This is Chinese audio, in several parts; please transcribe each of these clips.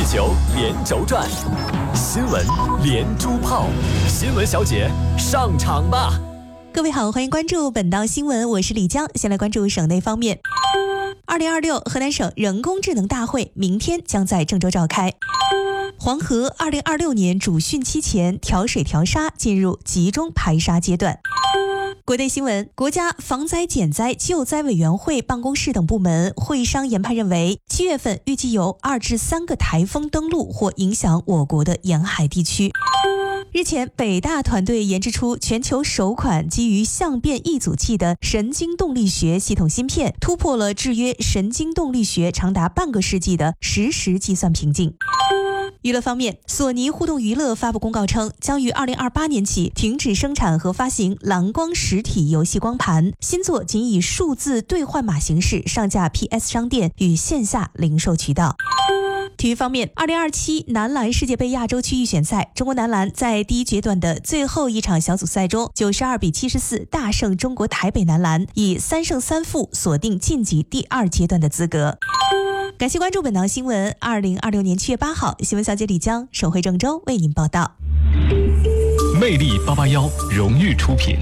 球连轴转，新闻连珠炮，新闻小姐上场吧！ 各位好，欢迎关注本档新闻，我是李江。先来关注省内方面。2026河南省人工智能大会明天将在郑州召开。黄河2026年主汛期前调水调沙进入集中排沙阶段。国内新闻，国家防灾减灾救灾委员会办公室等部门会商研判认为，7月份预计有2至3个台风登陆或影响我国的沿海地区。日前，北大团队研制出全球首款基于相变异阻器的神经动力学系统芯片，突破了制约神经动力学长达半个世纪的实时计算瓶颈。娱乐方面，索尼互动娱乐发布公告称，将于2028年起停止生产和发行蓝光实体游戏光盘，新作仅以数字兑换码形式上架 PS 商店与线下零售渠道。体育方面，2027男篮世界杯亚洲区预选赛，中国男篮在第一阶段的最后一场小组赛中，92比74大胜中国台北男篮，以3胜3负锁定晋级第2阶段的资格。感谢关注本档新闻。2026年7月8号，新闻小姐李江省会郑州为您报道。 魅力881荣誉出品，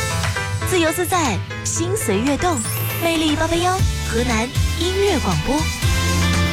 自由自在，心随悦动。魅力881，河南音乐广播。